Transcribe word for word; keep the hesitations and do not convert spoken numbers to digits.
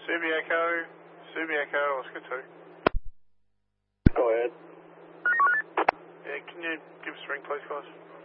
Subi Echo, Subi Echo, Oscar two. Go ahead. Yeah, can you give us a ring, please, guys?